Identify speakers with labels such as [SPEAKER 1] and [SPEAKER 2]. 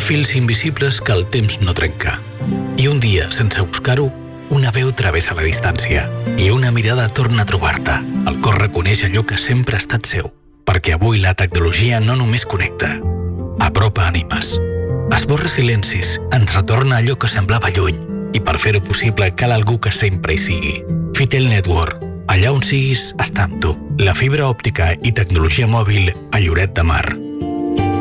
[SPEAKER 1] fils invisibles que el temps no trenca. I un dia, sense buscar-ho, una veu travessa la distància i una mirada torna a trobar-te. El cor reconeix allò que sempre ha estat seu, perquè avui la tecnologia no només connecta, apropa ànimes, esborra silencis, ens retorna allò que semblava lluny, i per fer-ho possible cal algú que sempre hi sigui. Fitel Network, allà on siguis, està amb tu. La fibra òptica i tecnologia mòbil a Lloret de Mar.